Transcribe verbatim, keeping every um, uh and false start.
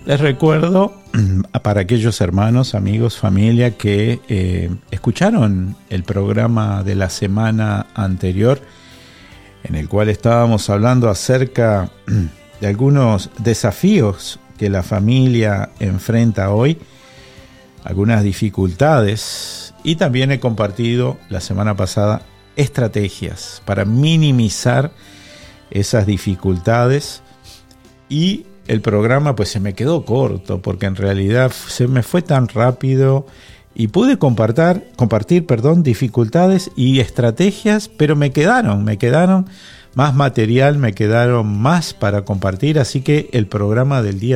Les recuerdo para aquellos hermanos, amigos, familia que eh, escucharon el programa de la semana anterior, en el cual estábamos hablando acerca de algunos desafíos que la familia enfrenta hoy, algunas dificultades, y también he compartido la semana pasada estrategias para minimizar esas dificultades. Y el programa pues se me quedó corto porque en realidad se me fue tan rápido y pude compartir, compartir perdón, dificultades y estrategias, pero me quedaron, me quedaron más material, me quedaron más para compartir, así que el programa del día